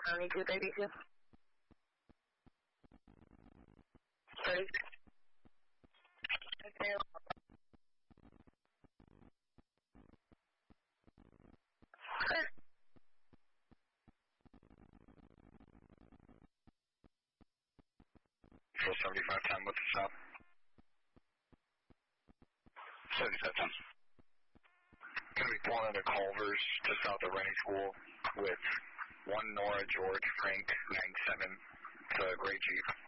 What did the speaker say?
9232. 30. Okay. Full 75 time, what's the stop? 75 times. Going to be pulling into Culver's just south of Rennie School with 1 Nora George Frank 97 to Gray Jeep.